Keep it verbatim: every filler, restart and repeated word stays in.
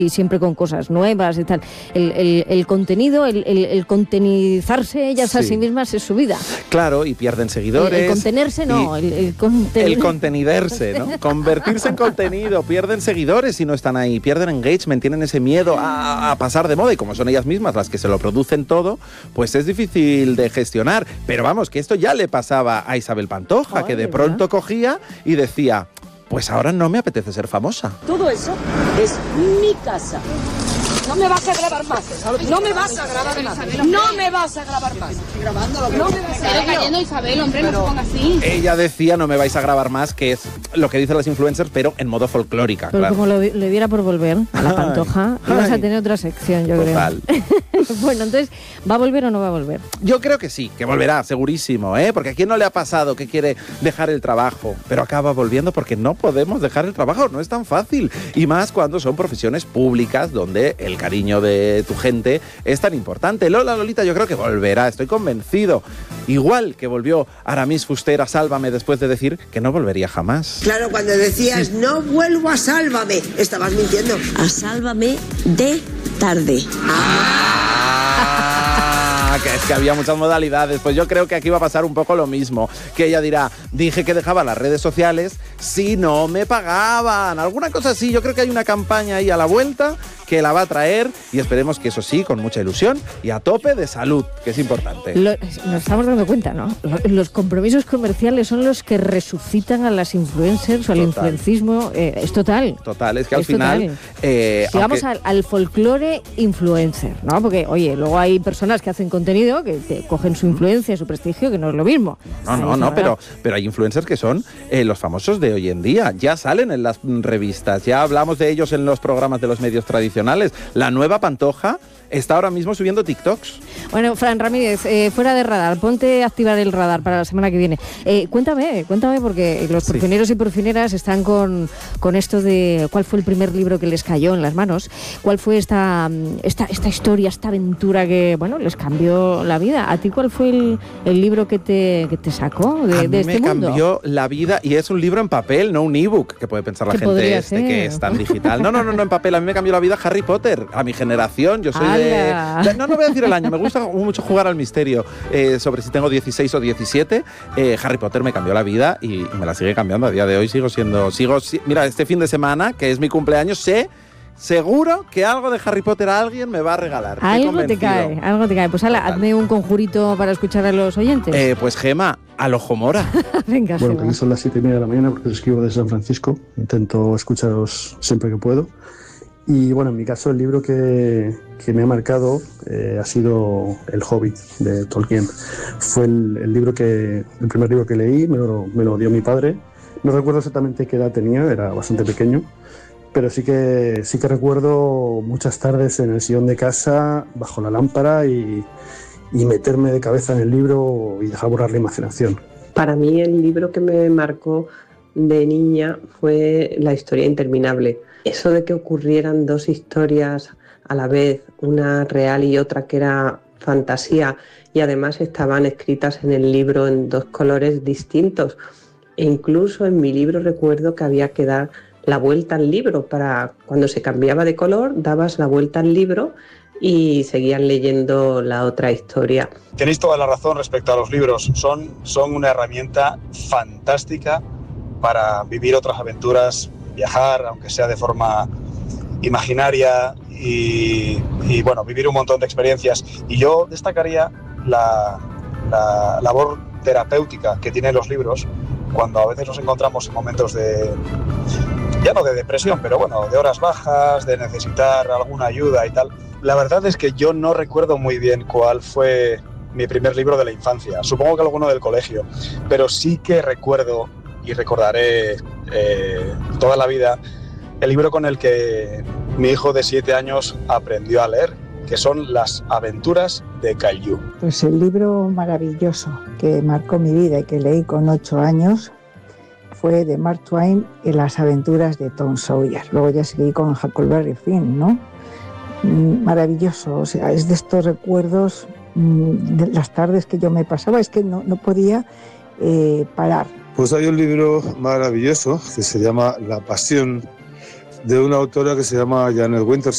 y siempre con cosas nuevas y tal. El, el, el contenido, el, el, el contenizarse ellas sí. a sí mismas es su vida. Claro, y pierden seguidores. El, el contenerse no, el, el contener... El conteniderse, ¿no? Convertirse en contenido, pierden seguidores si no están ahí, pierden engagement, tienen ese miedo a, a pasar de moda y como son ellas mismas las que se lo producen todo, pues es difícil de gestionar. Pero vamos, que esto ya le pasaba a Isabel Pantoja, Ay, que de pronto ¿verdad? cogía y decía... Pues ahora no me apetece ser famosa. Todo eso es mi casa. No me vas a grabar más. No me vas a grabar más. No me vas a grabar más. No me vas a grabar más. cayendo, Isabel, hombre, no se ponga así. Ella decía no me vais a grabar más, que es lo que dicen las influencers, pero en modo folclórica. Pero claro. como lo, le diera por volver a la Pantoja, ay, ibas a tener otra sección, yo total. creo. Bueno, entonces, ¿va a volver o no va a volver? Yo creo que sí, que volverá, segurísimo, ¿eh? Porque a quién no le ha pasado que quiere dejar el trabajo, pero acaba volviendo porque no podemos dejar el trabajo, no es tan fácil. Y más cuando son profesiones públicas donde el cariño de tu gente es tan importante. Lola Lolita yo creo que volverá, estoy convencido. Igual que volvió Aramis Fuster a Sálvame después de decir que no volvería jamás. Claro, cuando decías no vuelvo a Sálvame, estabas mintiendo. A Sálvame de tarde. Ah, que es que había muchas modalidades. Pues yo creo que aquí va a pasar un poco lo mismo. Que ella dirá, dije que dejaba las redes sociales si no me pagaban. Alguna cosa así. Yo creo que hay una campaña ahí a la vuelta que la va a traer y esperemos que eso sí, con mucha ilusión y a tope de salud, que es importante. Lo, nos estamos dando cuenta, ¿no? Los compromisos comerciales son los que resucitan a las influencers o al influencismo. Eh, es total. Total, es que al es final... Eh, Llegamos aunque... al, al folclore influencer, ¿no? Porque, oye, luego hay personas que hacen contenido que te cogen su influencia, su prestigio, que no es lo mismo. No, no, no, pero, pero hay influencers que son eh, los famosos de hoy en día. Ya salen en las revistas, ya hablamos de ellos en los programas de los medios tradicionales. La nueva Pantoja está ahora mismo subiendo TikToks. Bueno, Fran Ramírez, eh, fuera de radar, ponte a activar el radar para la semana que viene. Eh, cuéntame, cuéntame, porque los sí. porcineros y porcineras están con, con esto de cuál fue el primer libro que les cayó en las manos, cuál fue esta, esta, esta historia, esta aventura que, bueno, les cambió la vida. ¿A ti cuál fue el, el libro que te, que te sacó de, a mí de este me mundo? Cambió la vida y es un libro en papel, no un ebook, que puede pensar la gente este que es tan digital. No, no, no, no, en papel. A mí me cambió la vida Harry Potter, a mi generación. Yo soy de... de... No, no voy a decir el año, me gusta mucho jugar al misterio eh, sobre si tengo dieciséis o diecisiete. Eh, Harry Potter me cambió la vida y me la sigue cambiando. A día de hoy sigo siendo... sigo Mira, este fin de semana, que es mi cumpleaños, sé... Seguro que algo de Harry Potter a alguien me va a regalar. Algo te cae, algo te cae. Pues ala, hazme un conjurito para escuchar a los oyentes. Eh, pues Gema, al ojo mora. Venga, bueno, Gema. aquí son las siete y media de la mañana porque os escribo desde San Francisco. Intento escucharos siempre que puedo. Y bueno, en mi caso el libro que, que me ha marcado eh, ha sido El Hobbit de Tolkien. Fue el, el libro que, el primer libro que leí, me lo, me lo dio mi padre. No recuerdo exactamente qué edad tenía, era bastante pequeño. Pero sí que, sí que recuerdo muchas tardes en el sillón de casa, bajo la lámpara y, y meterme de cabeza en el libro y dejar borrar la imaginación. Para mí el libro que me marcó de niña fue La historia interminable. Eso de que ocurrieran dos historias a la vez, una real y otra que era fantasía, y además estaban escritas en el libro en dos colores distintos. E incluso en mi libro recuerdo que había que dar la vuelta al libro, para cuando se cambiaba de color dabas la vuelta al libro y seguían leyendo la otra historia. Tenéis toda la razón respecto a los libros, son, son una herramienta fantástica para vivir otras aventuras, viajar, aunque sea de forma imaginaria y, y bueno, vivir un montón de experiencias. Y yo destacaría la, la labor terapéutica que tienen los libros cuando a veces nos encontramos en momentos de... ya no de depresión, pero bueno, de horas bajas, de necesitar alguna ayuda y tal. La verdad es que yo no recuerdo muy bien cuál fue mi primer libro de la infancia. Supongo que alguno del colegio, pero sí que recuerdo y recordaré eh, toda la vida el libro con el que mi hijo de siete años aprendió a leer, que son Las aventuras de Caillou. Pues el libro maravilloso que marcó mi vida y que leí con ocho años fue de Mark Twain y Las aventuras de Tom Sawyer. Luego ya seguí con Huckleberry Finn, ¿no? Maravilloso, o sea, es de estos recuerdos de las tardes que yo me pasaba, es que no, no podía eh, parar. Pues hay un libro maravilloso que se llama La pasión, de una autora que se llama Janet Winter